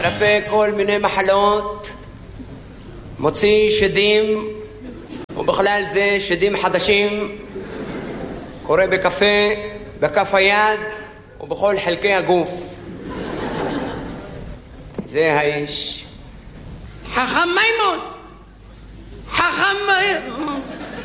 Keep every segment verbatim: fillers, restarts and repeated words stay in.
רפא כל מיני מחלות, מוציא שדים, ובכלל זה שדים חדשים, קורא בקפה, בכף היד ובכל חלקי הגוף. זה האיש. חכם מימון! חכם מימון!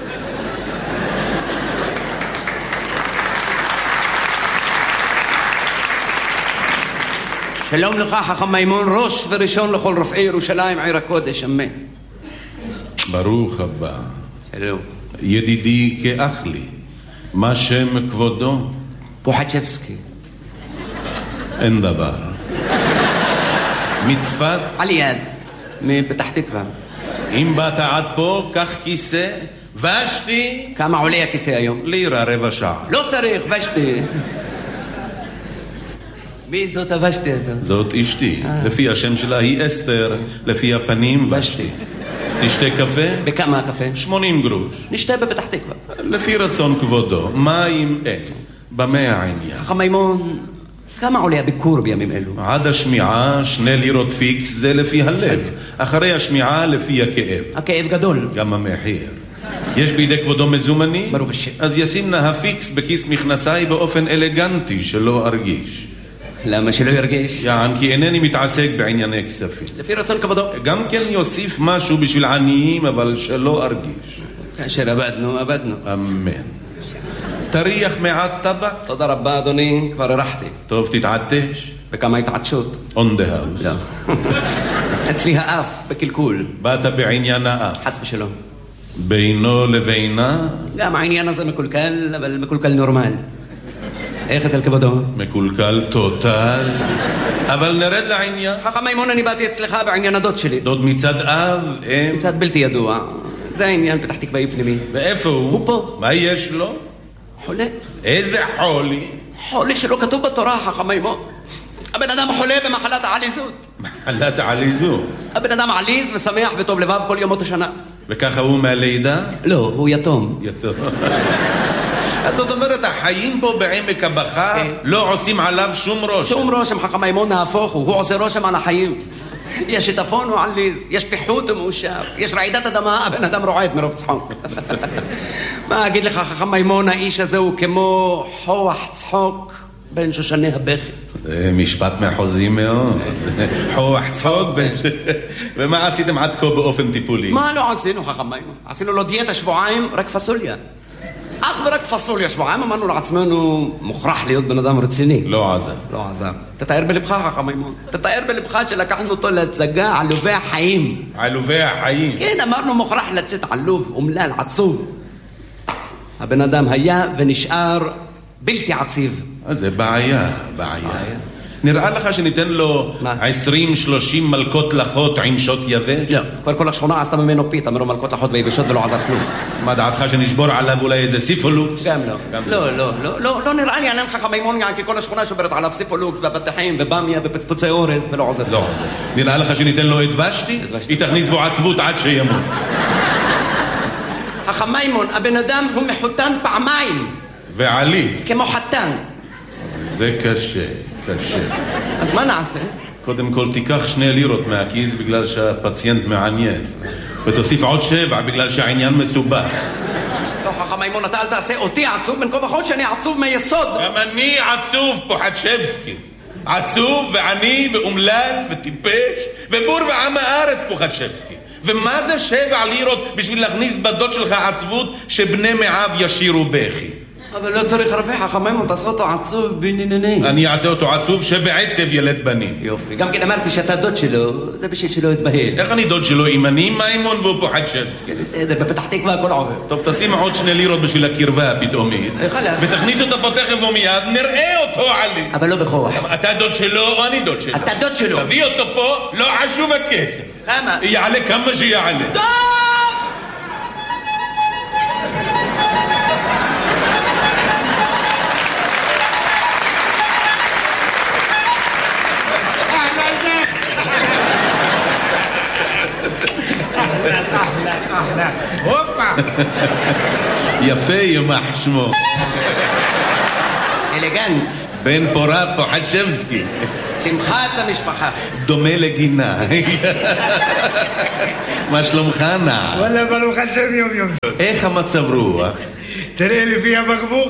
שלום לך חכם מימון, ראש וראשון לכל רופאי ירושלים עיר הקודש, אמן. ברוך הבא. שלום. ידידי כאח לי, מה שם כבודו? פוחצ'בסקי. אין דבר. מצפת? על יד, מפתח תקווה. אם באת עד פה, קח כיסא, ושתי. כמה עולה הכיסא היום? לירה רבע שעה. לא צריך, ושתי. מי זאת הוושתי הזאת? זאת אשתי. לפי השם שלה היא אסתר, לפי הפנים ושתי. תשתה קפה? בכמה הקפה? שמונים גרוש. נשתה בפתח תקווה. לפי רצון כבודו. מים אין. במה העניין? חכם מימון, כמה עולה הביקור בימים אלו? עד השמיעה שני לירות פיקס, זה לפי הלב. אחרי השמיעה לפי הכאב. הכאב גדול. גם המחיר. יש בידי כבודו מזומני? ברוך השם. אז ישים נא הפיקס בכיס מכנסיי באופן אלגנטי שלא ארגיש. למה שלא ירגיש? יען, כי אינני מתעסק בענייני כספים. לפי רצון כבודו. גם כן יוסיף משהו בשביל עניים, אבל שלא ארגיש. כאשר עבדנו, עבדנו. אמן. תריח מעט טבק? תודה רבה אדוני, כבר הרחתי. טוב, תתעטש. בכמה התעטשות? On the house. לא. אצלי האף בקלקול. באת בעניין האף. חס ושלום. בינו לבינה? גם העניין הזה מקולקל, אבל מקולקל נורמל. איך אצל כבודו? מקולקל טוטל. אבל נרד לעניין. חכם מימון, אני באתי אצלך בעניין הדוד שלי. דוד מצד אב, אם? מצד בלתי ידוע. זה העניין פתח תקוואי פנימי. ואיפה הוא? הוא פה. מה יש לו? חולה. איזה חולי? חולי שלא כתוב בתורה, חכם מימון. הבן אדם חולה במחלת העליזות. מחלת העליזות? הבן אדם עליז ושמח וטוב לבב כל ימות השנה. וככה הוא מהלידה? לא, הוא יתום. יתום. אז זאת אומרת, החיים פה בעמק הבכה לא עושים עליו שום רושם. שום רושם, חכם מימון, נהפוך הוא. הוא עושה רושם על החיים. יש שיטפון, הוא עליז. יש פיחות, הוא מאושר. יש רעידת אדמה, הבן אדם רועד מרוב צחוק. מה אגיד לך, חכם מימון, האיש הזה הוא כמו חוח צחוק בין שושני הבכי. זה משפט מחוזי מאוד. חוח צחוק בין... ומה עשיתם עד כה באופן טיפולי? מה לא עשינו, חכם מימון? עשינו לו דיאטה שבועיים, רק פסוליה. אך ורק פסוליה שבועיים, אמרנו לעצמנו, מוכרח להיות בן אדם רציני. לא עזר. לא עזר. תתאר בלבך, חכם מימון. תתאר בלבך שלקחנו אותו להצגה עלובי החיים. עלובי החיים? כן, אמרנו מוכרח לצאת עלוב, אומלל, עצוב. הבן אדם היה ונשאר בלתי עציב. אז זה בעיה, בעיה. נראה לך שניתן לו עשרים שלושים מלכות לחות עם שוט יבש? לא, כבר כל השכונה עשתה ממנו פיתה, מרוב מלכות לחות ויבשות ולא עזר כלום. מה דעתך שנשבור עליו אולי איזה סיפולוקס? גם לא. לא, לא, לא, לא, לא נראה לי עניין חכם מימון, כי כל השכונה שוברת עליו סיפולוקס והפתחים ובמיה ופצפוצי אורז ולא עוזר. לא עוזר. נראה לך שניתן לו את ושתי? היא תכניס בו עצבות עד שימות. חכם מימון, הבן אדם הוא מחותן פעמיים. ועליז. כמו חתן. זה קשה. קשה. אז מה נעשה? קודם כל תיקח שני לירות מהכיס בגלל שהפציינט מעניין, ותוסיף עוד שבע בגלל שהעניין מסובך. לא, חכם מימון, אתה אל תעשה אותי עצוב בין כה וכה שאני עצוב מיסוד. גם אני עצוב, פוחצ'בסקי. עצוב ועני ואומלל וטיפש ובור ועם הארץ, פוחצ'בסקי. ומה זה שבע לירות בשביל להכניס בדוד שלך עצבות שבני מעב ישירו בכי? אבל לא צריך הרבה, חכם מימון, תעשה אותו עצוב בנינני. אני אעשה אותו עצוב שבעצב ילד בנים. יופי. גם כן אמרתי שאתה דוד שלו, זה בשביל שלא יתבהל. איך אני דוד שלו? אם אני מימון והוא פוחצ'בסקי. בסדר, בפתח תקווה הכל עובר. טוב, תשים עוד שני לירות בשביל הקרבה הפתאומית. ותכניס אותו פה תכף ומיד, נראה אותו עלי. אבל לא בכוח. אתה דוד שלו או אני דוד שלו? אתה דוד שלו. תביא אותו פה, לא חשוב הכסף. כמה? יעלה כמה שיעלה. דוד! הופה! יפה ימח שמו. אלגנט. בן פורת פוחדשבסקי. שמחת המשפחה. דומה לגינה. מה שלומך נע? וואלה, ברוך השם יום יום. איך המצב רוח? תראה לפי הבקבוק.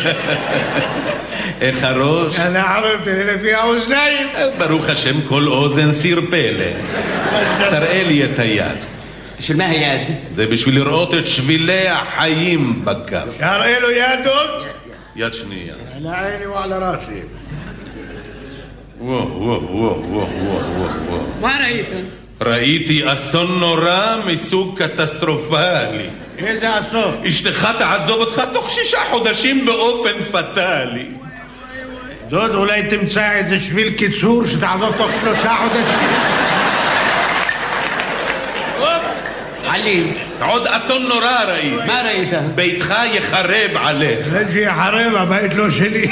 איך הראש? הנערב, תראה לפי האוזניים. ברוך השם, כל אוזן סיר פלא. תראה לי את היד. בשביל מה היד? זה בשביל לראות את שבילי החיים בכף. תראה לו יד עוד. יד שנייה. על עיני ועל ראסי. וואו, וואו, וואו, וואו, וואו, וואו. מה ראית? ראיתי אסון נורא מסוג קטסטרופלי. איזה אסון? אשתך תעזוב אותך תוך שישה חודשים באופן פטלי. דוד, אולי תמצא איזה שביל קיצור שתעזוב תוך שלושה חודשים. עליז. עוד אסון נורא ראיתי. מה ראית? ביתך יחרב עליך. זה שיחרב, הבית לא שלי.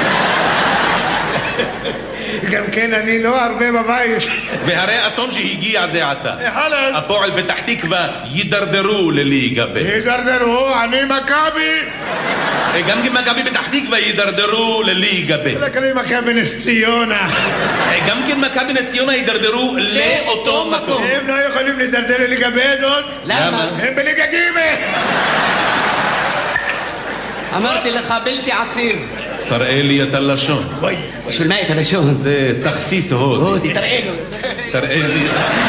גם כן, אני לא הרבה בבית. והרי אסון שהגיע זה עתה. חלאס. הפועל פתח תקווה יידרדרו לליגה ב'. יידרדרו, אני מכבי. גם כי מכבי פתח תקווה יידרדרו לליגה ב'. רק אני מכבי נס ציונה. גם כן מכבי נס ציונה יידרדרו לאותו מקום. הם לא יכולים להידרדר לליגה ב' עוד? למה? הם בליגה ג'. אמרתי לך בלתי עציר. תראה לי את הלשון. בשביל מה את הלשון? זה תכסיס הודי. הודי, תראה לו. תראה לי.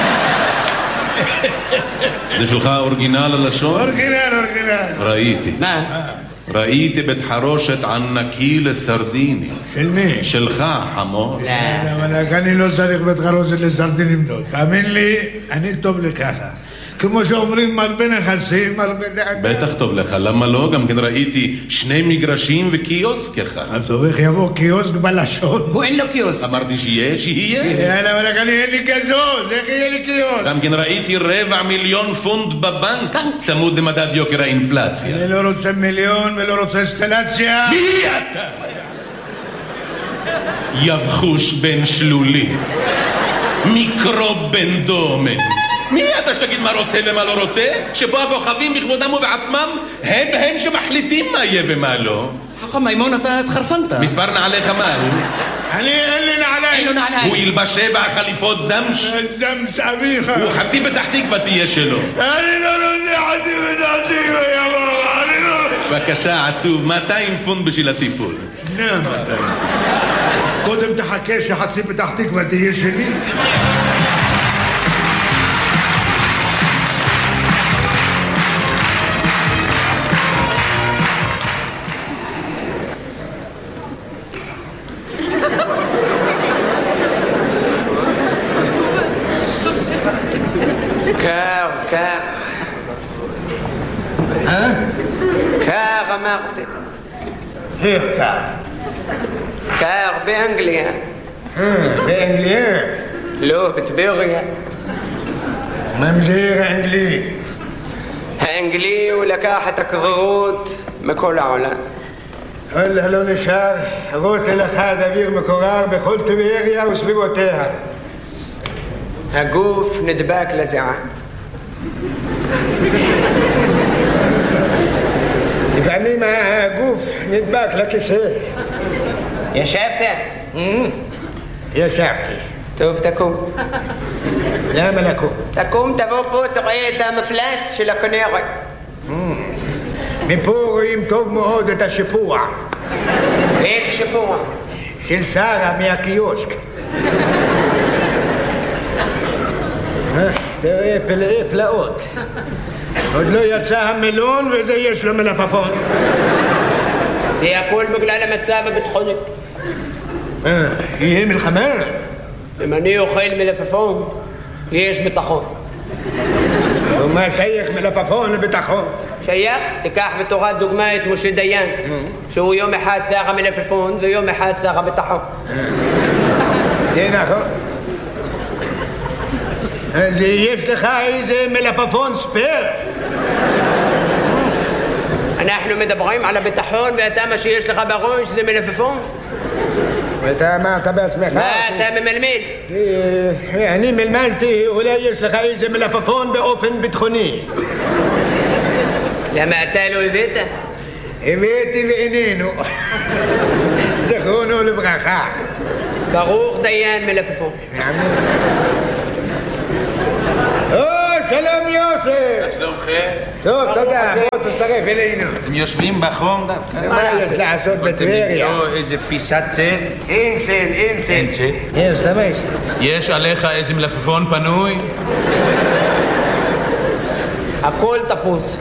זה שלך אורגינל הלשון? אורגינל, אורגינל. ראיתי. מה? ראיתי בית חרושת ענקי לסרדיני. של מי? שלך, חמור. לא. אבל אני לא צריך בית חרושת לסרדינים דוד. תאמין לי, אני טוב לככה. כמו שאומרים, מרבה נכסים, מרבה דאגה. בטח טוב לך, למה לא? גם כן ראיתי שני מגרשים וקיוסק אחד. אז טוב, איך יבוא קיוסק בלשון? הוא אין לו קיוסק. אמרתי שיהיה, שיהיה. יאללה, אבל אני אין לי גזוז, איך יהיה לי קיוסק? גם כן ראיתי רבע מיליון פונט בבנק, צמוד למדד יוקר האינפלציה. אני לא רוצה מיליון ולא רוצה אינסטלציה. מי אתה? יבחוש בן שלולי, מיקרוב בן דומן. מי אתה שתגיד מה רוצה ומה לא רוצה? שבו הכוכבים בכבודם ובעצמם הם הם שמחליטים מה יהיה ומה לא. חכם מימון, אתה התחרפנת. מספר נעליך מה? אני אין לי נעליים. אין לו נעליים. הוא ילבש שבע חליפות זמש. זמש אביך. הוא חצי פתח תקווה תהיה שלו. אני לא רוצה חצי פתח תקווה, יבוא. אני לא... בבקשה, עצוב, מאתיים פונט בשביל הטיפול. נה, מאתיים. קודם תחכה שחצי פתח תקווה תהיה שלי. קר, קר. אה? קר אמרתי. איך קר? קר באנגליה. אה, באנגליה? לא, בטבריה. ממזיר האנגלי. האנגלי הוא לקח את הקררות מכל העולם. וואלה, לא נשאר רוטל אחד אוויר מקורר בכל טבריה וסביבותיה. הגוף נדבק לזיעה. לפעמים הגוף נדבק לכיסא. ישבת? ישבתי. טוב, תקום. למה לקום? תקום, תבוא פה, תראה את המפלס של הכנרת. מפה רואים טוב מאוד את השיפוע. איזה שיפוע? של שרה מהקיוסק. תראה, פלאי פלאות. עוד לא יצא המלון וזה יש לו מלפפון. זה הכל בגלל המצב הביטחוני. אה, יהיה מלחמה? אם אני אוכל מלפפון, יש ביטחון. ומה שייך מלפפון לביטחון? שייך, תיקח בתורת דוגמה את משה דיין, שהוא יום אחד שר המלפפון ויום אחד שר הביטחון. זה נכון. אז יש לך איזה מלפפון ספייר? אנחנו מדברים על הביטחון ואתה מה שיש לך בראש זה מלפפון? ואתה אמרת בעצמך? מה אתה ממלמל? אני מלמלתי, אולי יש לך איזה מלפפון באופן ביטחוני. למה אתה לא הבאת? הבאתי ואיננו. זה זכרונו לברכה. ברוך דיין מלפפון. או, שלום יוסף. שלומכם? טוב, תודה, בוא תצטרף אלינו. אתם יושבים בחום דווקא? מה יש לעשות בטבריה? למצוא איזה פיסת צל? אין צל, אין צל. אין צל? יש, תמש. יש עליך איזה מלפפון פנוי? הכל תפוס.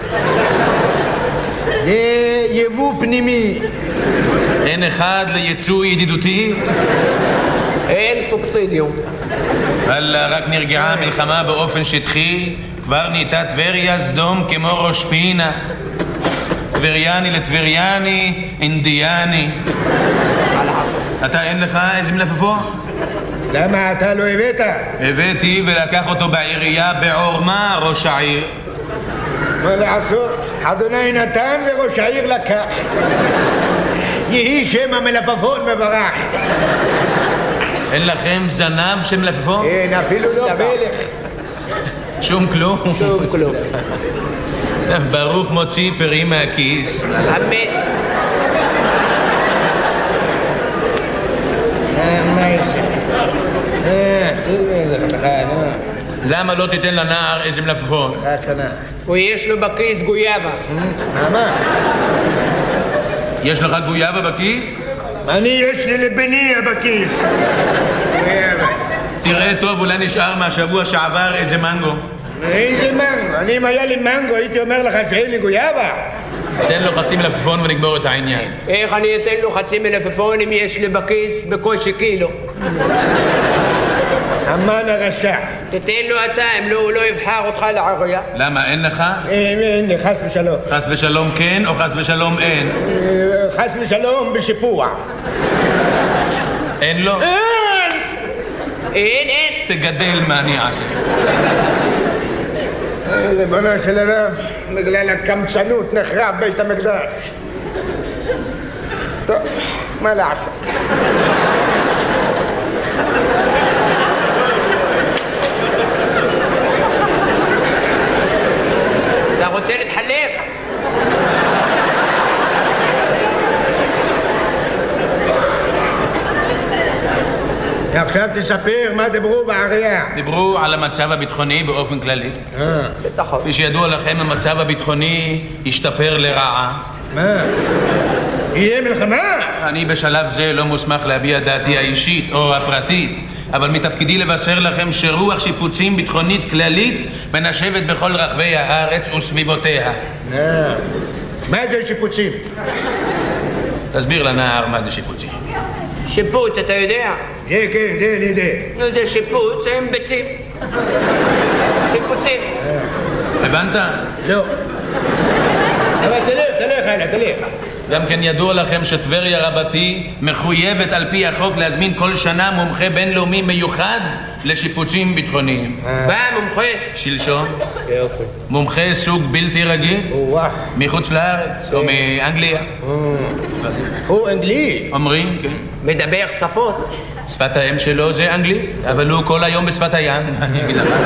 זה יבוא פנימי. אין אחד ליצוא ידידותי? אין סובסידיום. וואלה, רק נרגעה המלחמה באופן שטחי, כבר נהייתה טבריה סדום כמו ראש פינה. טבריאני לטבריאני, אינדיאני. אתה אין לך איזה מלפפון? למה אתה לא הבאת? הבאתי ולקח אותו בעירייה בעורמה ראש העיר. מה לעשות? אדוני נתן וראש העיר לקח. יהי שם המלפפון מברך. אין לכם זנב של מלפפון? אין, אפילו לא פלך. שום כלום? שום כלום. ברוך מוציא פרי מהכיס. אמן. מה יש? למה לא תיתן לנער איזה מלפפון? ויש לו בכיס גויאבה. מה? יש לך גויאבה בכיס? אני יש לי לבני בכיס. תראה טוב, אולי נשאר מהשבוע שעבר איזה מנגו. איזה מנגו? אני אם היה לי מנגו הייתי אומר לך שאין לי גויאבה. תן לו חצי מלפפון ונגמור את העניין. איך אני אתן לו חצי מלפפון אם יש לי בכיס בקושי קילו? המן הרשע. תתן לו אתה, אם לא, הוא לא יבחר אותך לעירייה. למה, אין לך? אין, אין לי, חס ושלום. חס ושלום כן או חס ושלום אין? חס ושלום בשיפוע. אין לו? אין! אין, אין. תגדל מה אני אעשה. ריבונו של עולם, בגלל הקמצנות נחרב בית המקדש. טוב, מה לעשות? אתה רוצה להתחלף? עכשיו תספר מה דיברו בעירייה. דיברו על המצב הביטחוני באופן כללי. בטחון. כפי שידוע לכם, המצב הביטחוני השתפר לרעה. מה? יהיה מלחמה? אני בשלב זה לא מוסמך להביע דעתי האישית או הפרטית, אבל מתפקידי לבשר לכם שרוח שיפוצים ביטחונית כללית מנשבת בכל רחבי הארץ וסביבותיה. מה זה שיפוצים? תסביר לנער מה זה שיפוצים. שיפוץ, אתה יודע? כן, כן, זה אני יודע. נו, זה שיפוץ עם ביצים. שיפוצים. הבנת? לא. אבל תלך, תלך, הלאה, תלך. גם כן ידוע לכם שטבריה רבתי מחויבת על פי החוק להזמין כל שנה מומחה בינלאומי מיוחד לשיפוצים ביטחוניים. בא מומחה. שלשום. יופי. מומחה סוג בלתי רגיל. וואו. מחוץ לארץ או מאנגליה. הוא אנגלי. אומרים, כן. מדבר שפות. שפת האם שלו זה אנגלית, אבל הוא כל היום בשפת הים. אני אגיד לך.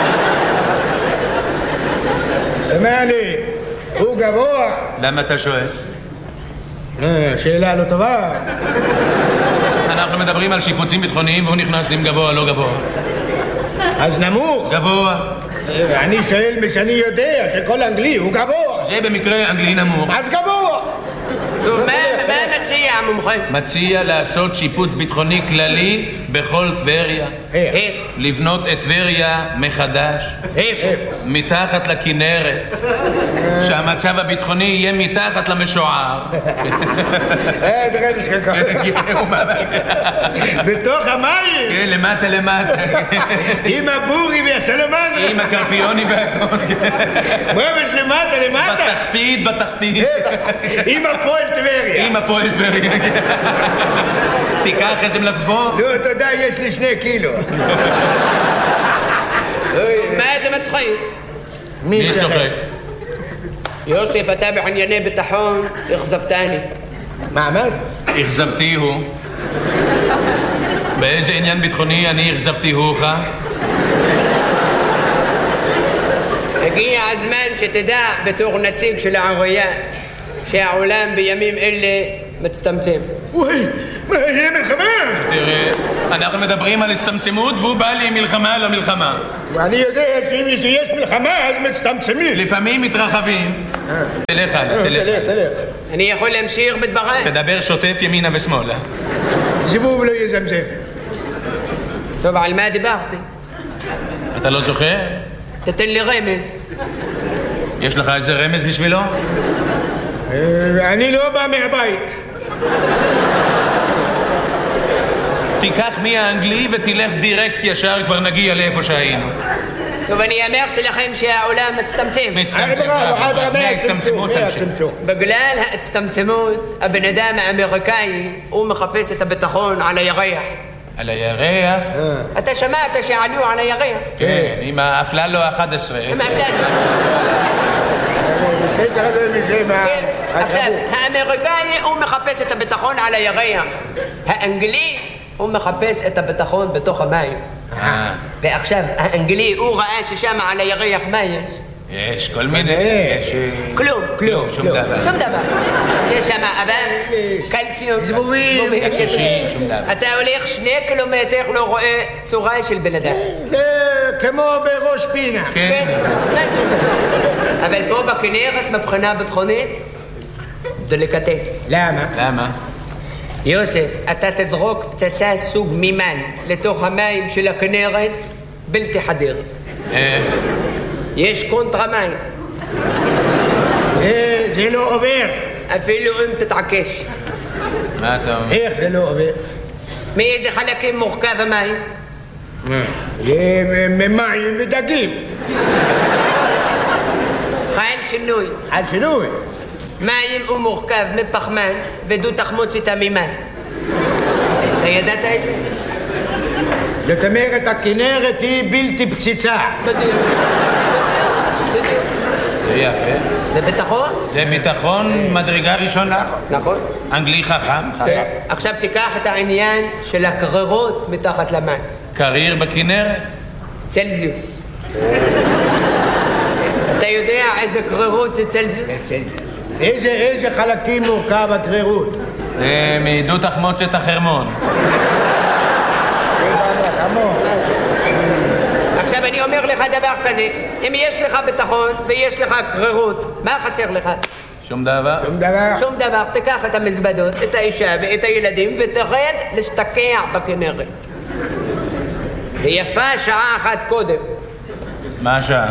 מה לי? הוא גבוה. למה אתה שואל? שאלה לא טובה. אנחנו מדברים על שיפוצים ביטחוניים והוא נכנס עם גבוה, לא גבוה. אז נמוך. גבוה. אני שואל משאני יודע שכל אנגלי הוא גבוה. זה במקרה אנגלי נמוך. אז גבוה. נו, מה מציע המומחה? מציע לעשות שיפוץ ביטחוני כללי בכל טבריה. איך? לבנות את טבריה מחדש. איפה? מתחת לכנרת. שהמצב הביטחוני יהיה מתחת למשוער. אה, תראה נשכח. בתוך המים. כן, למטה למטה. עם הבורי והסלמנדרה. עם הקרפיוני והכל. ממש למטה למטה. בתחתית, בתחתית. עם הפועל טבריה. עם הפועל טבריה. תיקח איזה מלפפון. לא, תודה, יש לי שני קילו. מה זה מצחיק? מי צוחק? יוסף, אתה בענייני ביטחון, אכזבתני. מה, מה? אכזבתי הוא. באיזה עניין ביטחוני אני אכזבתי הוך? הגיע הזמן שתדע בתור נציג של העירייה שהעולם בימים אלה מצטמצם. וואי, מה, יהיה מלחמה? תראה, אנחנו מדברים על הצטמצמות והוא בא לי עם מלחמה לא מלחמה. ואני יודע שאם יש מלחמה אז מצטמצמים. לפעמים מתרחבים. תלך הלאה, תלך. תלך, תלך. אני יכול להמשיך בדבריי? תדבר שוטף ימינה ושמאלה. זבוב לא יזמזם. טוב, על מה דיברתי? אתה לא זוכר? תתן לי רמז. יש לך איזה רמז בשבילו? אני לא בא מהבית. תיקח מהאנגלי ותלך דירקט ישר, כבר נגיע לאיפה שהיינו. טוב, אני אמרתי לכם שהעולם מצטמצם. מצטמצם, מההצטמצמות תמשיך. בגלל ההצטמצמות, הבן אדם האמריקאי, הוא מחפש את הביטחון על הירח. על הירח? אתה שמעת שעלו על הירח? כן, עם האפללו ה-אחת עשרה. עם האפללו. עכשיו, האמריקאי הוא מחפש את הביטחון על הירח. האנגלי הוא מחפש את הביטחון בתוך המים. ועכשיו, האנגלי הוא ראה ששם על הירח מה יש? יש כל מיני... כלום. כלום, שום דבר. שום דבר. יש שם אבק, קלציום, זבובים, קשים, שום דבר. אתה הולך שני קילומטר, לא רואה צורה של בן אדם. זה כמו בראש פינה. כן. אבל פה בכנרת, מבחינה ביטחונית, דליקטס. למה? למה? יוסף, אתה תזרוק פצצה סוג מימן לתוך המים של הכנרת, בלתי חדיר. איך? יש קונטרה מים. זה לא עובר. אפילו אם תתעקש. מה אתה אומר? איך זה לא עובר? מאיזה חלקים מורכב המים? ממים ודגים. חייל שינוי. חייל שינוי. מים הוא מורכב מפחמן ודו תחמוצת המימן. אתה ידעת את זה? זאת אומרת, הכנרת היא בלתי פציצה. בדיוק. זה יפה. זה ביטחון? זה ביטחון מדרגה ראשונה. נכון. אנגלי חכם. עכשיו תיקח את העניין של הקררות מתחת למים. קריר בכנרת? צלזיוס. אתה יודע איזה קררות זה צלזיוס? איזה, איזה חלקים מורכב הקרירות? זה מדו תחמוצת החרמון. עכשיו אני אומר לך דבר כזה, אם יש לך ביטחון ויש לך קרירות, מה חסר לך? שום דבר? שום דבר. שום דבר. תיקח את המזוודות, את האישה ואת הילדים ותרד להשתקע בכנרת. ויפה שעה אחת קודם. מה השעה?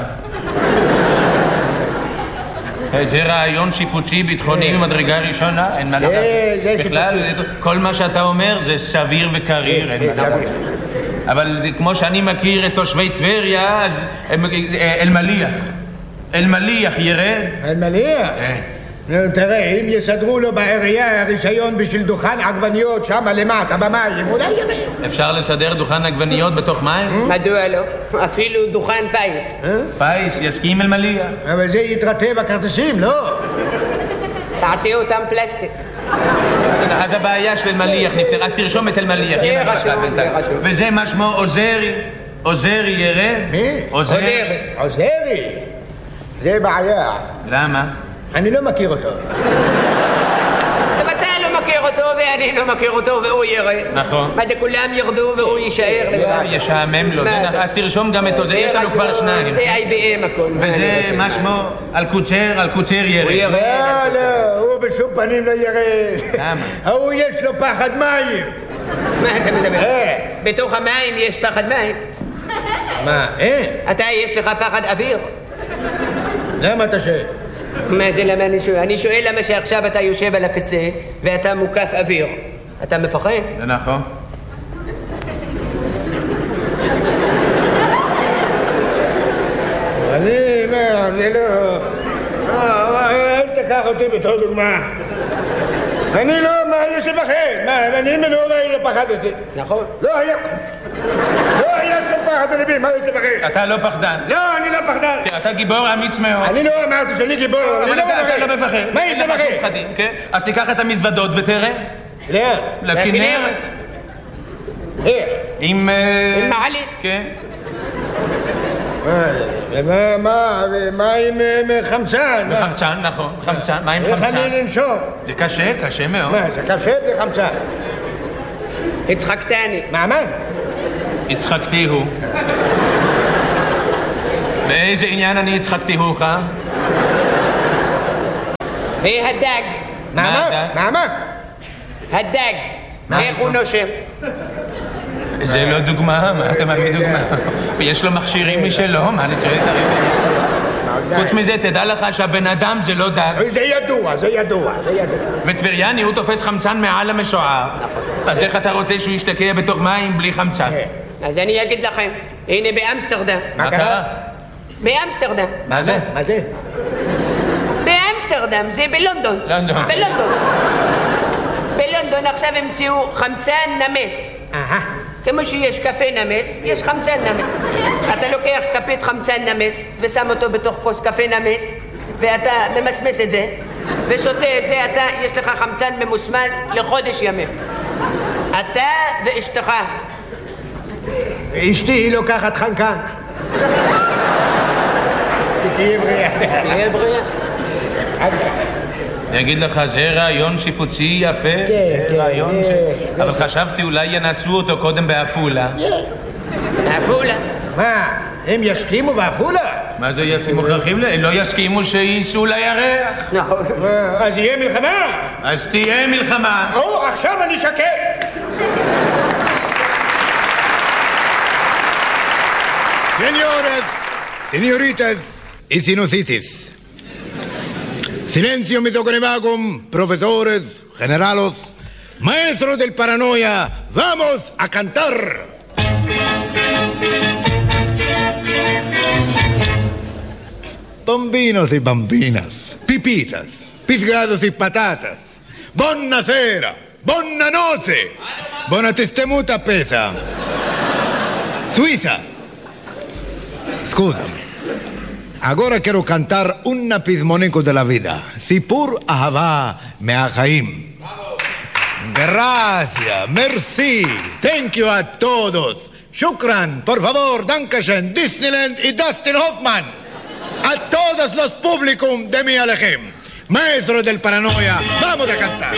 זה רעיון שיפוצי ביטחוני ממדרגה ראשונה, אין מה לדעת. בכלל, כל מה שאתה אומר זה סביר וקריר, אין מה לדעת. אבל זה כמו שאני מכיר את תושבי טבריה, אז אלמליח. אלמליח ירד? אלמליח? תראה, אם יסדרו לו בעירייה הרישיון בשביל דוכן עגבניות שם למטה במים, אולי ירד. אפשר לסדר דוכן עגבניות בתוך מים? מדוע לא? אפילו דוכן פייס. פייס, יסכים אלמליח. אבל זה יתרטה בכרטיסים, לא? תעשי אותם פלסטיק. אז הבעיה של אלמליח נפתר, אז תרשום את אלמליח. וזה מה שמו עוזרי. עוזרי ירד? מי? עוזרי. עוזרי? זה בעיה. למה? אני לא מכיר אותו. אתה לא מכיר אותו ואני לא מכיר אותו והוא ירד. נכון. מה זה כולם ירדו והוא יישאר לבד? ישעמם לו. אז תרשום גם את זה, יש לנו כבר שניים. זה איי בי אם הכל. וזה מה שמו אלקוצר, אלקוצר ירד. הוא ירד. לא, לא, הוא בשום פנים לא ירד. למה? הוא יש לו פחד מים. מה אתה מדבר? בתוך המים יש פחד מים. מה, אין? אתה יש לך פחד אוויר. למה אתה שואל? מה זה למה אני שואל? אני שואל למה שעכשיו אתה יושב על הכיסא ואתה מוקף אוויר. אתה מפחד? זה נכון. אני, מה, זה לא... אל תקח אותי בתור דוגמה. אני לא, מה, יש לפחד? מה, אני מנורי לא פחדתי. נכון. לא היה... לא היה שום פחד בלבי, מה יש לפחד? אתה לא פחדן. לא, אני לא פחדן. אתה גיבור אמיץ מאוד. אני לא אמרתי שאני גיבור, אני לא מפחד. אתה לא מפחד. מה יש לפחד? אז תיקח את המזוודות ותראה. לאן? לכנרת. איך? עם... עם מעלית. כן. מה, מה, מה עם חמצן? חמצן, נכון, חמצן, מה עם חמצן? איך אני לנשום? זה קשה, קשה מאוד. מה, זה קשה בלי חמצן? הצחקתני. מה, מה? הצחקתיהו. באיזה עניין אני הצחקתיהוך? והדג. מה, מה מה? אתה? מה, מה? הדג. איך הוא נושם? זה לא דוגמה, מה אתה מביא דוגמה? יש לו מכשירים משלו, מה אני צריך את הרב? חוץ מזה, תדע לך שהבן אדם זה לא דג. זה ידוע, זה ידוע, זה ידוע. וטבריאני הוא תופס חמצן מעל המשוער. אז איך אתה רוצה שהוא ישתקע בתוך מים בלי חמצן? אז אני אגיד לכם, הנה באמסטרדם. מה קרה? באמסטרדם. מה זה? מה זה? באמסטרדם, זה בלונדון. לונדון. בלונדון. בלונדון עכשיו המציאו חמצן נמס. אהה. כמו שיש קפה נמס, יש חמצן נמס. אתה לוקח כפית חמצן נמס ושם אותו בתוך כוס קפה נמס, ואתה ממסמס את זה ושותה את זה, אתה, יש לך חמצן ממוסמס לחודש ימים. אתה ואשתך. אשתי היא לוקחת חנקן. תהיה בריאה. תהיה בריאה. אני אגיד לך, זה רעיון שיפוצי יפה. כן, כן. רעיון ש... אבל חשבתי אולי ינסו אותו קודם בעפולה. עפולה. מה, הם יסכימו בעפולה? מה זה יסכימו? מוכרחים ל... לא יסכימו שייסעו לירח. נכון. אז יהיה מלחמה? אז תהיה מלחמה. או, עכשיו אני שקט. Señores, señoritas y sinusitis. Silencio misoconevacum, profesores, generalos, maestros del paranoia, vamos a cantar. Bambinos y bambinas, pipitas, pisgados y patatas, buonasera, buona notte, buona testemuta pesa, Suiza. Scusami, agora quiero cantar un pismonico de la vida. Sipur ahava me'achaim. Gracias, merci, thank you a todos. Shukran, por favor, dankeschön, Disneyland y Dustin Hoffman. A todos los públicos de mi Alejem. Maestros del paranoia, vamos a cantar.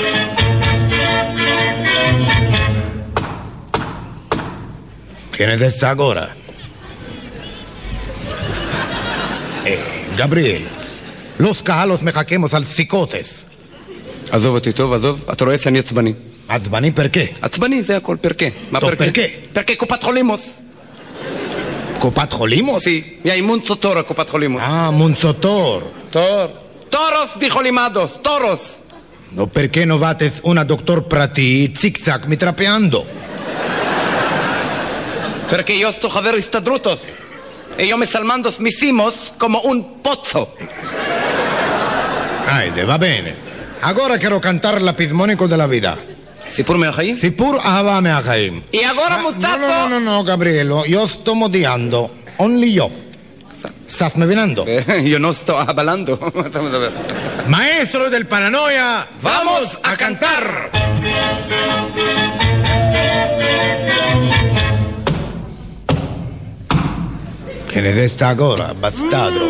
¿Quién es esta agora? Eh, Gabriel, los cajalos מחכemos על פסיקותס. עזוב אותי טוב, עזוב, אתה רואה שאני עצבני. עצבני פרקה. עצבני זה הכל, פרקה. מה טוב, פרקה? פרקה. פרקה קופת חולימוס. קופת חולימוס? סי, יא מונצוטור הקופת חולימוס. Ah, Monzotor. טור. טורוס דיחו לימדוס, טורוס. No, perché no vates una doctor prati zig-zag mitrapeando? פרקה io sto חבר הסתדרותוס. E io me salmandos misimos como un pozzo. Aide, va bene. Agora quiero cantar la pismonico della vida. סיפור מהחיים? Sipur ahava me'achaim. E agora No, mutato... no, no, no, Gabrielo, io sto modiando. Only io. Stas mevinando? Io non sto abalando. Maestro del paranoia, vamos a cantar. ¿Quién es esta agora, bastardo?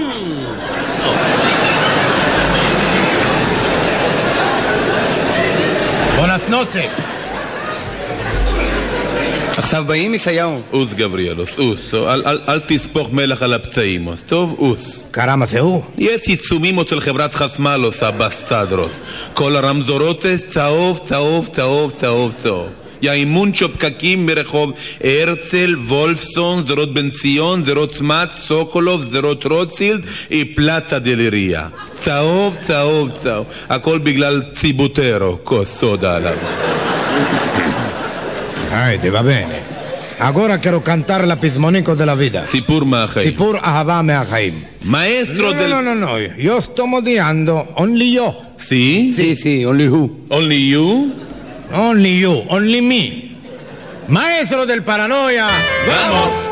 Buenas noches. עכשיו באים ישעיהו. אוס גבריאלוס, אוס. אל, אל, אל תספוך מלח על הפצעים. טוב, אוס. Caramba, זהו? יש עיצומים אצל חברת חסמלוס, הבסטדרוס. כל הרמזורותס צהוב, צהוב, צהוב, צהוב, צהוב. יאימונצ'ו פקקים ברחוב הרצל, וולפסון, זרות בן ציון, זרות צמת, סוקולוב, זרות רוטשילד, פלצה דלריה. צהוב, צהוב, צהוב. הכל בגלל ציבוטרו, כוס סודה עליו. Aide, va bene. Agora quiero cantar la pismonico della vida. סיפור מהחיים. Sipur ahava me'achaim. מאסטרו No, דל... no, no, no, io sto modiando. Only io. Sí? Sí, sí, only who. Only you? Only you, only me. Maestro del paranoia, vamos